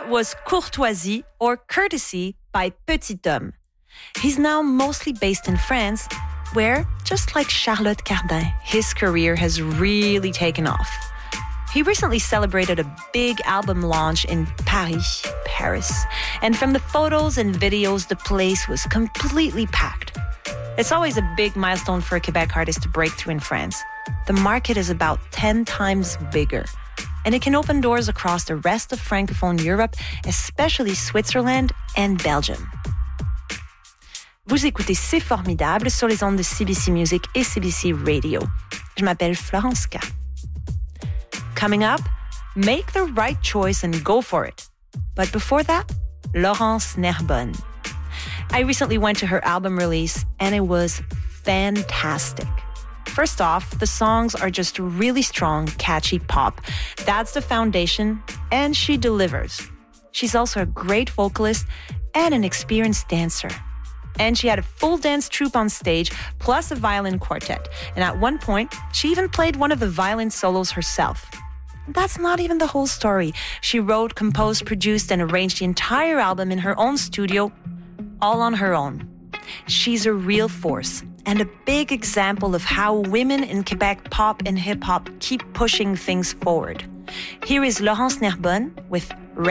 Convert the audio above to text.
That was Courtoisie or Courtesy by Petit Homme. He's now mostly based in France, where, just like Charlotte Cardin, his career has really taken off. He recently celebrated a big album launch in Paris, and from the photos and videos, the place was completely packed. It's always a big milestone for a Quebec artist to break through in France. The market is about 10 times bigger, and it can open doors across the rest of Francophone Europe, especially Switzerland and Belgium. Vous écoutez C'est Formidable sur les ondes de CBC Music et CBC Radio. Je m'appelle Florence K. Coming up, make the right choice and go for it. But before that, Laurence Nerbonne. I recently went to her album release and it was fantastic. First off, the songs are just really strong, catchy pop. That's the foundation, and she delivers. She's also a great vocalist and an experienced dancer. And she had a full dance troupe on stage, plus a violin quartet. And at one point, she even played one of the violin solos herself. That's not even the whole story. She wrote, composed, produced, and arranged the entire album in her own studio, all on her own. She's a real force and a big example of how women in Quebec pop and hip-hop keep pushing things forward. Here is Laurence Nerbonne with